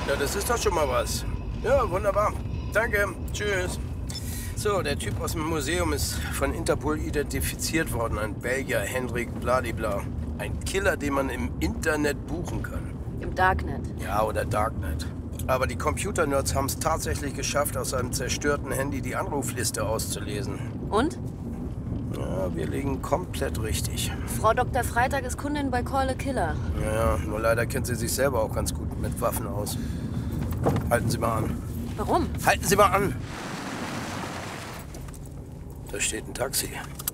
Ja, das ist doch schon mal was. Ja, wunderbar. Danke. Tschüss. So, der Typ aus dem Museum ist von Interpol identifiziert worden. Ein Belgier, Hendrik Bladibla. Ein Killer, den man im Internet buchen kann. Im Darknet. Ja, oder Darknet. Aber die Computernerds haben es tatsächlich geschafft, aus seinem zerstörten Handy die Anrufliste auszulesen. Und? Ja, wir liegen komplett richtig. Frau Dr. Freitag ist Kundin bei Call a Killer. Ja, nur leider kennt sie sich selber auch ganz gut mit Waffen aus. Halten Sie mal an. Warum? Halten Sie mal an! Da steht ein Taxi.